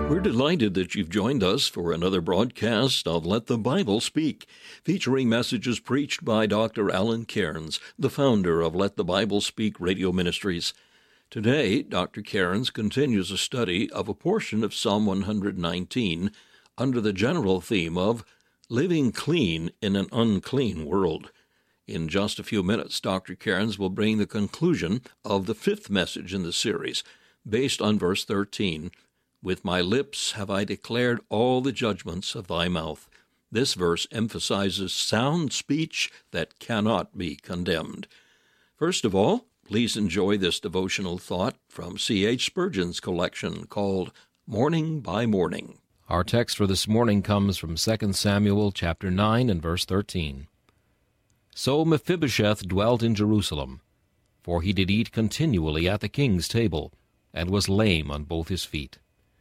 We're delighted that you've joined us for another broadcast of Let the Bible Speak, featuring messages preached by Dr. Alan Cairns, the founder of Let the Bible Speak Radio Ministries. Today, Dr. Cairns continues a study of a portion of Psalm 119 under the general theme of Living Clean in an Unclean World. In just a few minutes, Dr. Cairns will bring the conclusion of the fifth message in the series, based on verse 13, With my lips have I declared all the judgments of thy mouth. This verse emphasizes sound speech that cannot be condemned. First of all, please enjoy this devotional thought from C.H. Spurgeon's collection called Morning by Morning. Our text for this morning comes from 2 Samuel chapter 9 and verse 13. So Mephibosheth dwelt in Jerusalem, for he did eat continually at the king's table, and was lame on both his feet.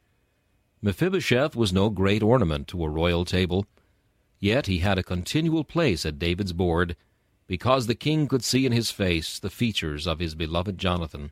Mephibosheth was no great ornament to a royal table, yet he had a continual place at David's board, because the king could see in his face the features of his beloved Jonathan.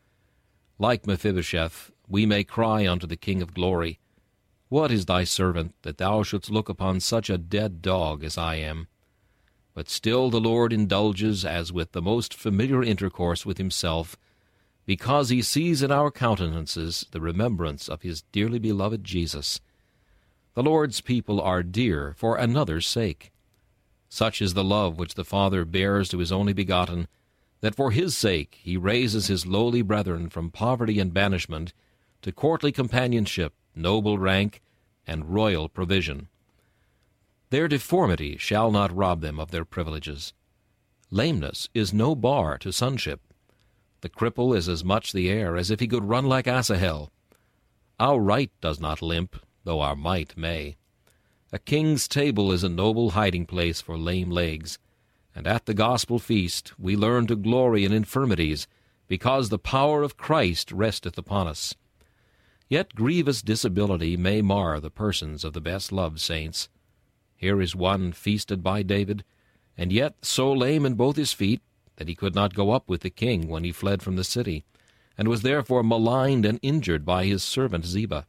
Like Mephibosheth, we may cry unto the King of glory, What is thy servant, that thou shouldst look upon such a dead dog as I am? But still the Lord indulges as with the most familiar intercourse with himself, because he sees in our countenances the remembrance of his dearly beloved Jesus. The Lord's people are dear for another's sake. Such is the love which the Father bears to his only begotten, that for his sake he raises his lowly brethren from poverty and banishment to courtly companionship, noble rank, and royal provision. Their deformity shall not rob them of their privileges. Lameness is no bar to sonship. The cripple is as much the heir as if he could run like Asahel. Our right does not limp, though our might may. A king's table is a noble hiding-place for lame legs, and at the gospel feast we learn to glory in infirmities, because the power of Christ resteth upon us. Yet grievous disability may mar the persons of the best-loved saints. Here is one feasted by David, and yet so lame in both his feet that he could not go up with the king when he fled from the city, and was therefore maligned and injured by his servant Ziba.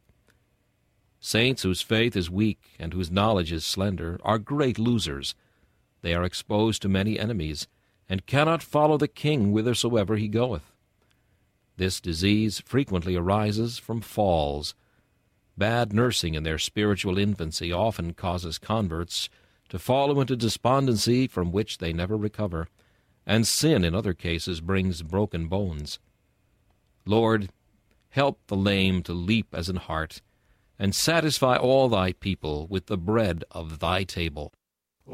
Saints whose faith is weak and whose knowledge is slender are great losers. They are exposed to many enemies, and cannot follow the king whithersoever he goeth. This disease frequently arises from falls. Bad nursing in their spiritual infancy often causes converts to fall into despondency from which they never recover, and sin in other cases brings broken bones. Lord, help the lame to leap as an hart, and satisfy all thy people with the bread of thy table.